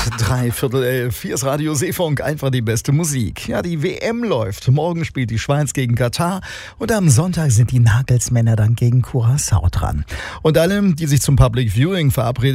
11:03. Hier ist Radio Seefunk, einfach die beste Musik. Ja, die WM läuft. Morgen spielt die Schweiz gegen Katar und am Sonntag sind die Nagelsmänner dann gegen Curaçao dran. Und alle, die sich zum Public Viewing verabredet